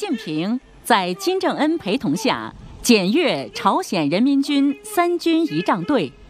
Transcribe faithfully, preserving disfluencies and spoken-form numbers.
近平在金正恩陪同下检阅朝鲜人民军三军仪仗队。